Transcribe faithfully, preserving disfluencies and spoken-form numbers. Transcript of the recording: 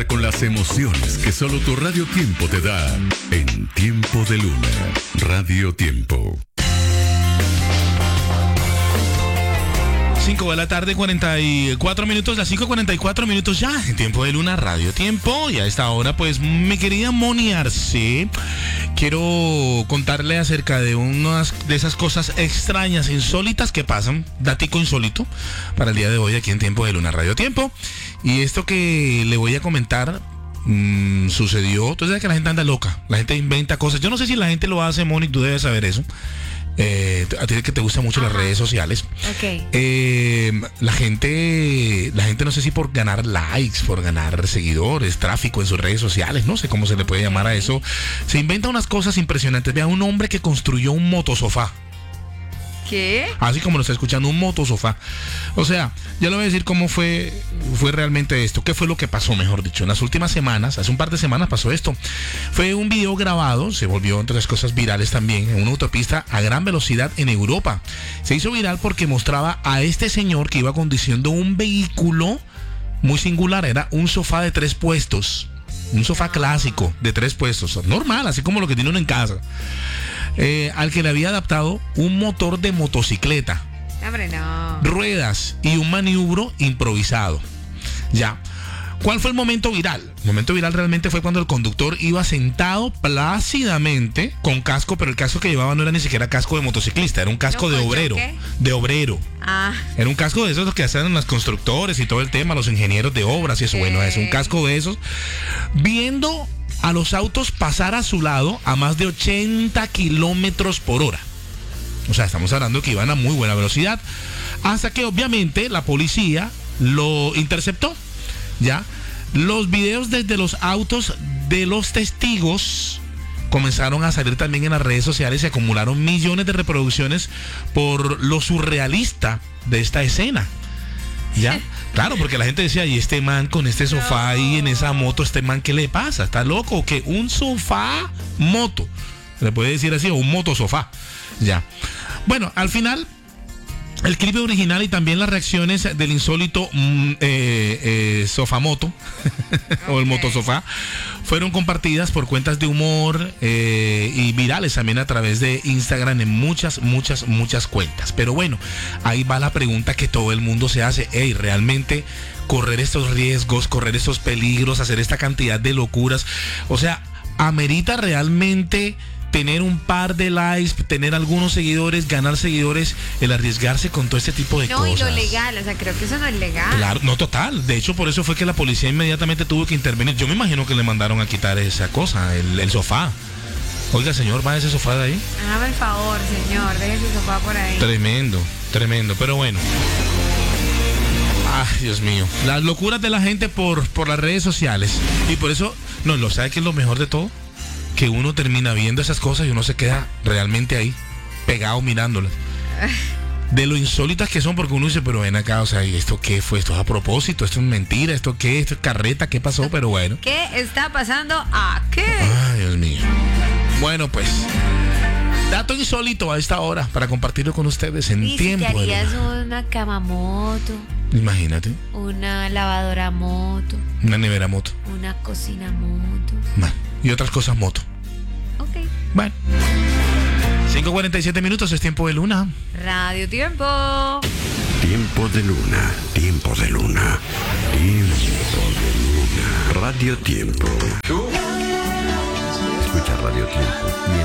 Con las emociones que solo tu Radio Tiempo te da. En Tiempo de Luna, Radio Tiempo. cinco de la tarde, cuarenta y cuatro minutos, las cinco cuarenta y cuatro minutos ya, en Tiempo de Luna, Radio Tiempo. Y a esta hora, pues, mi querida Moni Arce, quiero contarle acerca de unas de esas cosas extrañas, insólitas que pasan, datico insólito, para el día de hoy aquí en Tiempo de Luna, Radio Tiempo. Y esto que le voy a comentar mmm, sucedió. Entonces, sabes que la gente anda loca, la gente inventa cosas. Yo no sé si la gente lo hace, Moni, tú debes saber eso. Eh, a ti que te gustan mucho las redes sociales. Okay. Eh, la gente, la gente no sé si por ganar likes, por ganar seguidores, tráfico en sus redes sociales, no sé cómo se le puede llamar a eso, se inventa unas cosas impresionantes. Vea, un hombre que construyó un motosofá. ¿Qué? Así como lo está escuchando, un motosofá. O sea, ya le voy a decir cómo fue, fue realmente esto. ¿Qué fue lo que pasó, mejor dicho? En las últimas semanas, hace un par de semanas pasó esto. Fue un video grabado, se volvió entre las cosas virales también, en una autopista a gran velocidad en Europa. Se hizo viral porque mostraba a este señor que iba conduciendo un vehículo muy singular. Era un sofá de tres puestos. Un sofá clásico de tres puestos. Normal, así como lo que tiene uno en casa. Eh, al que le había adaptado un motor de motocicleta, Hombre, no. ruedas y un maniobro improvisado. Ya. ¿Cuál fue el momento viral? El momento viral realmente fue cuando el conductor iba sentado plácidamente con casco, pero el casco que llevaba no era ni siquiera casco de motociclista, era un casco ¿No, de pues, obrero. ¿qué? De obrero. Ah. Era un casco de esos que hacen los constructores y todo el tema, los ingenieros de obras y eso. ¿Qué? Bueno, es un casco de esos. Viendo a los autos pasar a su lado a más de ochenta kilómetros por hora. O sea, estamos hablando que iban a muy buena velocidad. Hasta que obviamente la policía lo interceptó. Ya. Los videos desde los autos de los testigos comenzaron a salir también en las redes sociales y acumularon millones de reproducciones por lo surrealista de esta escena. ¿Ya? Claro, porque la gente decía, y este man con este sofá ahí en esa moto, este man, ¿qué le pasa? ¿Está loco? ¿O qué? Un sofá moto. Se le puede decir así, o un motosofá. Ya. Bueno, al final, el clip original y también las reacciones del insólito mm, eh, eh, sofamoto o el motosofá fueron compartidas por cuentas de humor eh, y virales también a través de Instagram en muchas, muchas, muchas cuentas. Pero bueno, ahí va la pregunta que todo el mundo se hace. Hey, ¿realmente correr estos riesgos, correr estos peligros, hacer esta cantidad de locuras? O sea, ¿amerita realmente tener un par de likes, tener algunos seguidores, ganar seguidores, el arriesgarse con todo este tipo de no, cosas? No, y lo legal, o sea, creo que eso no es legal. Claro, no, total. De hecho, por eso fue que la policía inmediatamente tuvo que intervenir. Yo me imagino que le mandaron a quitar esa cosa, el, el sofá. Oiga, señor, va ese sofá de ahí. Hágame el favor, señor, deje ese sofá por ahí. Tremendo, tremendo, pero bueno. Ay, Dios mío. Las locuras de la gente por, por las redes sociales. Y por eso, no, ¿lo sabe qué es lo mejor de todo? Que uno termina viendo esas cosas y uno se queda realmente ahí, pegado mirándolas. De lo insólitas que son, porque uno dice, pero ven acá, o sea, ¿y esto qué fue? ¿Esto es a propósito? ¿Esto es mentira? ¿Esto qué? ¿Esto es carreta? ¿Qué pasó? Pero bueno. ¿Qué está pasando aquí? Ay, Dios mío. Bueno, pues, dato insólito a esta hora para compartirlo con ustedes en ¿Y Tiempo si te de harías Luna. una cama moto? Imagínate. Una lavadora moto. Una nevera moto. Una cocina moto. Bueno, y otras cosas moto. Ok. Bueno. cinco cuarenta y siete minutos, es Tiempo de Luna. Radio Tiempo. Tiempo de Luna, Tiempo de Luna, Tiempo de Luna, Radio Tiempo. Escucha Radio Tiempo.